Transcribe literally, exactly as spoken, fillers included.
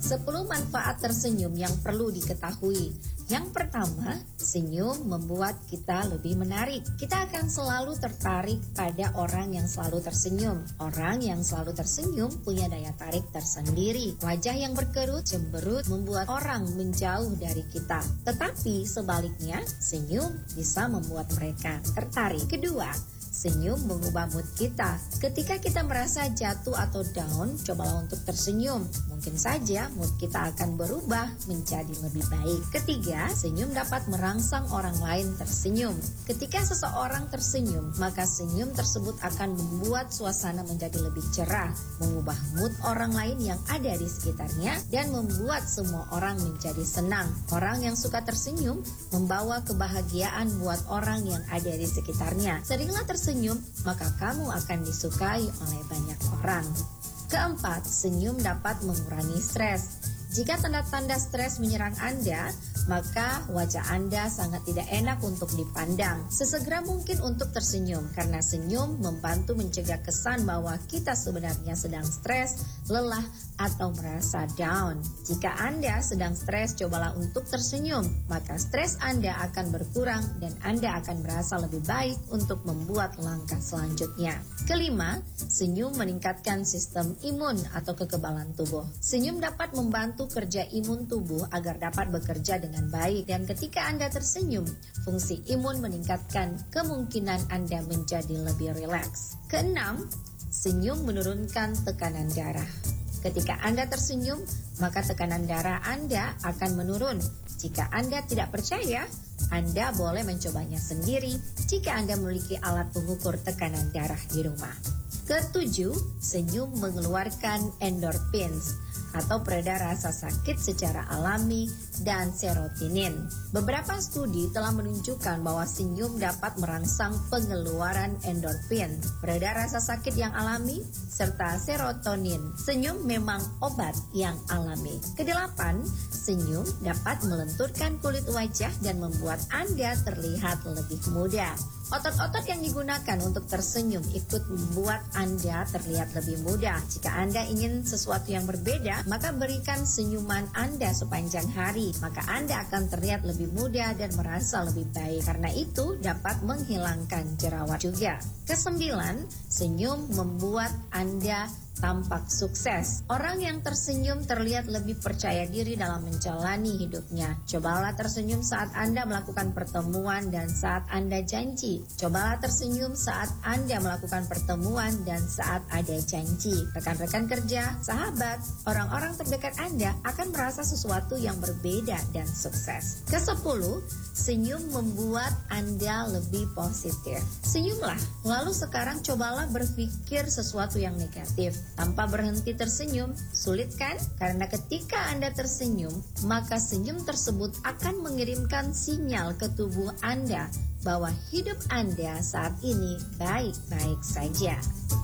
sepuluh manfaat tersenyum yang perlu diketahui. Yang pertama, senyum membuat kita lebih menarik. Kita akan selalu tertarik pada orang yang selalu tersenyum. Orang yang selalu tersenyum punya daya tarik tersendiri. Wajah yang berkerut, cemberut membuat orang menjauh dari kita. Tetapi sebaliknya, senyum bisa membuat mereka tertarik. Kedua, senyum mengubah mood kita. Ketika kita merasa jatuh atau down, cobalah untuk tersenyum. Mungkin saja mood kita akan berubah menjadi lebih baik. Ketiga, senyum dapat merangsang orang lain tersenyum. Ketika seseorang tersenyum, maka senyum tersebut akan membuat suasana menjadi lebih cerah, mengubah mood orang lain yang ada di sekitarnya, dan membuat semua orang menjadi senang. Orang yang suka tersenyum membawa kebahagiaan buat orang yang ada di sekitarnya. Seringlah tersenyum, maka kamu akan disukai oleh banyak orang. Keempat, senyum dapat mengurangi stres. Jika tanda-tanda stres menyerang Anda, maka wajah Anda sangat tidak enak untuk dipandang. Sesegera mungkin untuk tersenyum, karena senyum membantu mencegah kesan bahwa kita sebenarnya sedang stres, lelah, atau merasa down. Jika Anda sedang stres, cobalah untuk tersenyum, maka stres Anda akan berkurang dan Anda akan merasa lebih baik untuk membuat langkah selanjutnya. Kelima, senyum meningkatkan sistem imun atau kekebalan tubuh. Senyum dapat membantu kerja imun tubuh agar dapat bekerja dengan baik, dan ketika Anda tersenyum, fungsi imun meningkatkan kemungkinan Anda menjadi lebih rileks. Keenam, senyum menurunkan tekanan darah. Ketika Anda tersenyum, maka tekanan darah Anda akan menurun. Jika Anda tidak percaya, Anda boleh mencobanya sendiri jika Anda memiliki alat pengukur tekanan darah di rumah. Ketujuh, senyum mengeluarkan endorphins atau peredar rasa sakit secara alami dan serotonin. Beberapa studi telah menunjukkan bahwa senyum dapat merangsang pengeluaran endorfin, peredar rasa sakit yang alami, serta serotonin. Senyum memang obat yang alami. Kedelapan, senyum dapat melenturkan kulit wajah dan membuat Anda terlihat lebih muda. Otot-otot yang digunakan untuk tersenyum ikut membuat Anda terlihat lebih muda. Jika Anda ingin sesuatu yang berbeda, maka berikan senyuman Anda sepanjang hari. Maka Anda akan terlihat lebih muda dan merasa lebih baik. Karena itu dapat menghilangkan jerawat juga. Kesembilan, senyum membuat Anda tampak sukses. Orang yang tersenyum terlihat lebih percaya diri dalam menjalani hidupnya. Cobalah tersenyum saat Anda melakukan pertemuan dan saat Anda janji. Cobalah tersenyum saat Anda melakukan pertemuan dan saat ada janji. Rekan-rekan kerja, sahabat, orang-orang terdekat Anda akan merasa sesuatu yang berbeda dan sukses. Kesepuluh, senyum membuat Anda lebih positif. Senyumlah, lalu sekarang cobalah berpikir sesuatu yang negatif. Tanpa berhenti tersenyum, sulit kan? Karena ketika Anda tersenyum, maka senyum tersebut akan mengirimkan sinyal ke tubuh Anda bahwa hidup Anda saat ini baik-baik saja.